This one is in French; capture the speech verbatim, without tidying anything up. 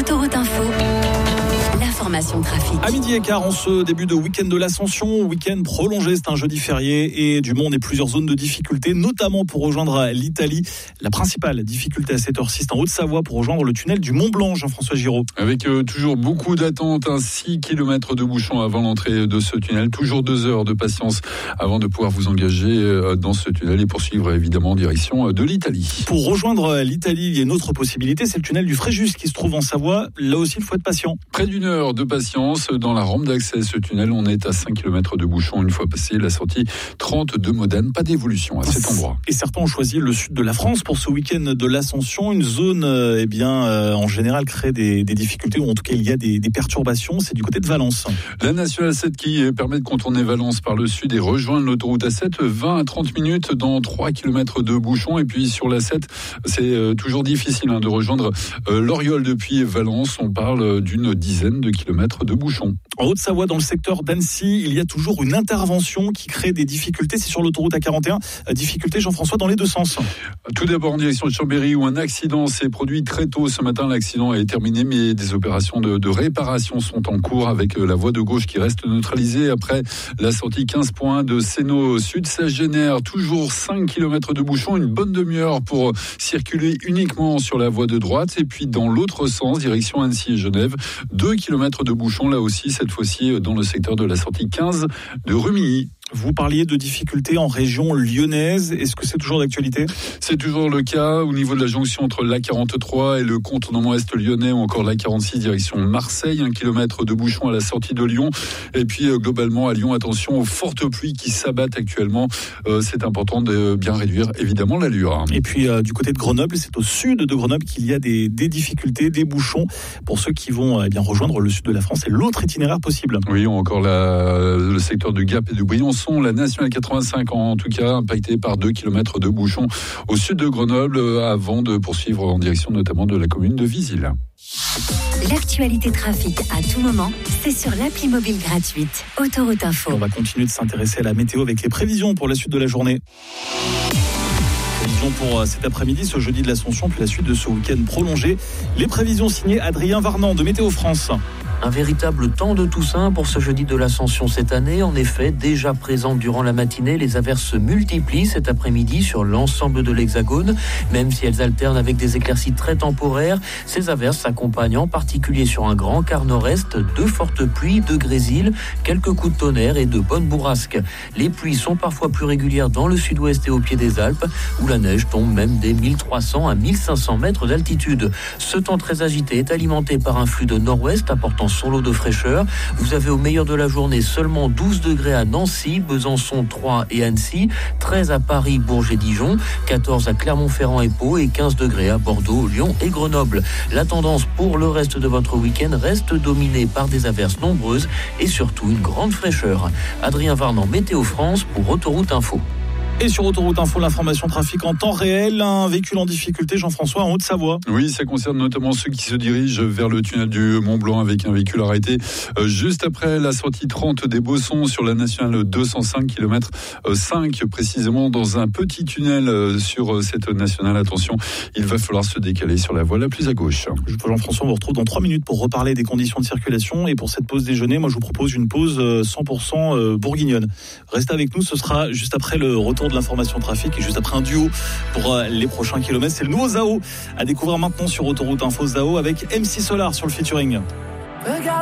Autoroute Info. L'information trafic. À midi et quart, en ce début de week-end de l'Ascension, week-end prolongé, c'est un jeudi férié et du monde et plusieurs zones de difficulté, notamment pour rejoindre l'Italie. La principale difficulté à cette heure-ci, c'est en Haute-Savoie pour rejoindre le tunnel du Mont-Blanc, Jean-François Giraud. Avec euh, toujours beaucoup d'attentes, hein, six kilomètres de bouchons avant l'entrée de ce tunnel, toujours deux heures de patience avant de pouvoir vous engager euh, dans ce tunnel et poursuivre évidemment en direction euh, de l'Italie. Pour rejoindre l'Italie, il y a une autre possibilité, c'est le tunnel du Fréjus qui se trouve en Savoie. Là aussi, il faut être patient. Près d'une heure de patience dans la rampe d'accès à ce tunnel. On est à cinq kilomètres de bouchon une fois passé la sortie trente de Modane. Pas d'évolution à cet endroit. Et certains ont choisi le sud de la France pour ce week-end de l'Ascension. Une zone, euh, eh bien, euh, en général, crée des, des difficultés, ou en tout cas, il y a des, des perturbations. C'est du côté de Valence. La nationale sept qui permet de contourner Valence par le sud et rejoindre l'autoroute A sept, vingt à trente minutes dans trois kilomètres de bouchon. Et puis sur la sept, c'est euh, toujours difficile hein, de rejoindre euh, l'Oriole depuis Valence. On parle d'une dizaine de kilomètres de bouchon. En Haute-Savoie, dans le secteur d'Annecy, il y a toujours une intervention qui crée des difficultés. C'est sur l'autoroute A quarante et un. Difficultés, Jean-François, dans les deux sens. Tout d'abord en direction de Chambéry où un accident s'est produit très tôt ce matin. L'accident est terminé, mais des opérations de, de réparation sont en cours avec la voie de gauche qui reste neutralisée. Après la sortie quinze points de Sénaux Sud, ça génère toujours cinq kilomètres de bouchon, une bonne demi-heure pour circuler uniquement sur la voie de droite. Et puis dans l'autre sens, direction Annecy et Genève, deux kilomètres de bouchon là aussi, cette fois-ci dans le secteur de la sortie quinze de Rumilly. Vous parliez de difficultés en région lyonnaise. Est-ce que c'est toujours d'actualité ? C'est toujours le cas au niveau de la jonction entre l'A quarante-trois et le contournement est lyonnais ou encore l'A quarante-six direction Marseille. Un kilomètre de bouchon à la sortie de Lyon. Et puis euh, globalement à Lyon, attention aux fortes pluies qui s'abattent actuellement. Euh, c'est important de bien réduire évidemment l'allure. Et puis euh, du côté de Grenoble, c'est au sud de Grenoble qu'il y a des, des difficultés, des bouchons pour ceux qui vont eh bien rejoindre le sud de la France. C'est l'autre itinéraire possible. Oui, encore la, le secteur du Gap et du Briançon. La nationale quatre-vingt-cinq en tout cas impactée par deux kilomètres de bouchons au sud de Grenoble avant de poursuivre en direction notamment de la commune de Visil. L'actualité trafic à tout moment, c'est sur l'appli mobile gratuite Autoroute Info. On va continuer de s'intéresser à la météo avec les prévisions pour la suite de la journée. Prévisions pour cet après-midi, ce jeudi de l'Ascension, puis la suite de ce week-end prolongé. Les prévisions signées Adrien Varnand de Météo France. Un véritable temps de Toussaint pour ce jeudi de l'Ascension cette année. En effet, déjà présentes durant la matinée, les averses se multiplient cet après-midi sur l'ensemble de l'Hexagone. Même si elles alternent avec des éclaircies très temporaires, ces averses s'accompagnent en particulier sur un grand quart nord-est de fortes pluies, de grésil, quelques coups de tonnerre et de bonnes bourrasques. Les pluies sont parfois plus régulières dans le sud-ouest et au pied des Alpes, où la neige tombe même des mille trois cents à mille cinq cents mètres d'altitude. Ce temps très agité est alimenté par un flux de nord-ouest apportant son lot de fraîcheur. Vous avez au meilleur de la journée seulement douze degrés à Nancy, Besançon, Troyes et Annecy, treize à Paris, Bourges et Dijon, quatorze à Clermont-Ferrand et Pau et quinze degrés à Bordeaux, Lyon et Grenoble. La tendance pour le reste de votre week-end reste dominée par des averses nombreuses et surtout une grande fraîcheur. Adrien Varnand, Météo France pour Autoroute Info. Et sur Autoroute Info, l'information trafic en temps réel, un véhicule en difficulté, Jean-François, en Haute-Savoie. Oui, ça concerne notamment ceux qui se dirigent vers le tunnel du Mont-Blanc avec un véhicule arrêté euh, juste après la sortie trente des Bossons sur la nationale deux cent cinq kilomètres cinq précisément dans un petit tunnel euh, sur cette nationale. Attention, il va falloir se décaler sur la voie la plus à gauche. Jean-François, on vous retrouve dans trois minutes pour reparler des conditions de circulation et pour cette pause déjeuner, moi je vous propose une pause cent pour cent bourguignonne. Restez avec nous, ce sera juste après le retour de l'information trafic et juste après un duo pour les prochains kilomètres. C'est le nouveau Zao à découvrir maintenant sur Autoroute Info, Zao avec M C Solar sur le featuring.